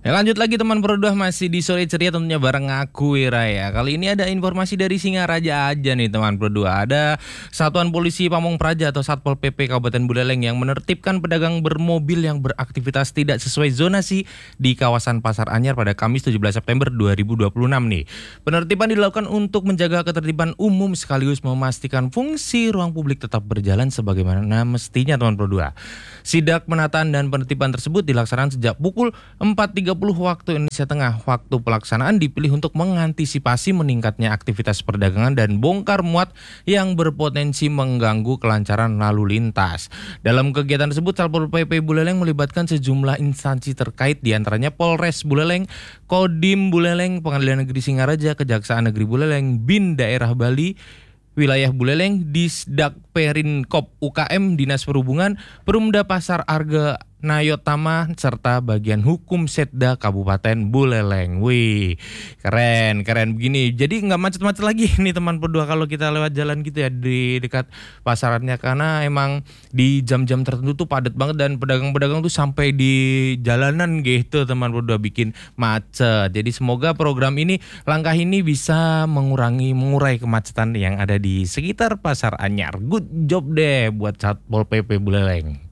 Ya, lanjut lagi teman berdua masih di sore ceria tentunya bareng aku Wira ya. Kali ini ada informasi dari Singaraja aja nih teman berdua. Ada Satuan Polisi Pamong Praja atau Satpol PP Kabupaten Buleleng yang menertibkan pedagang bermobil yang beraktivitas tidak sesuai zonasi di kawasan Pasar Anyar pada Kamis 17 September 2026 nih. Penertiban dilakukan untuk menjaga ketertiban umum sekaligus memastikan fungsi ruang publik tetap berjalan sebagaimana mestinya teman berdua. Sidak penataan dan penertiban tersebut dilaksanakan sejak pukul 4.30 waktu Indonesia Tengah. Waktu pelaksanaan dipilih untuk mengantisipasi meningkatnya aktivitas perdagangan dan bongkar muat yang berpotensi mengganggu kelancaran lalu lintas. Dalam kegiatan tersebut, Satpol PP Buleleng melibatkan sejumlah instansi terkait diantaranya Polres Buleleng, Kodim Buleleng, Pengadilan Negeri Singaraja, Kejaksaan Negeri Buleleng, BIN Daerah Bali, Wilayah Buleleng, Disdak Perinkop UKM, Dinas Perhubungan, Perumda Pasar Arga Nayotama, serta bagian hukum Setda Kabupaten Buleleng. Wih, keren begini. Jadi nggak macet-macet lagi nih teman berdua kalau kita lewat jalan gitu ya di dekat pasarannya, karena emang di jam-jam tertentu tuh padat banget dan pedagang-pedagang tuh sampai di jalanan gitu teman berdua, bikin macet. Jadi semoga program ini, langkah ini bisa mengurai kemacetan yang ada di sekitar Pasar Anyar. Good job deh buat Satpol PP Buleleng.